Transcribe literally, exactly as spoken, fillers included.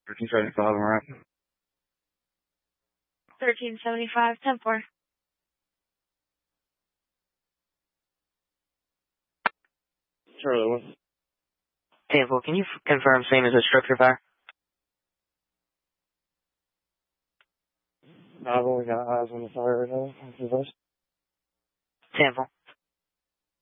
thirteen seventy-five, am I right? thirteen seventy-five, ten four. Charlie, what? ten four, can you f- confirm same as a structure fire? I've only got eyes on the fire right now. ten four.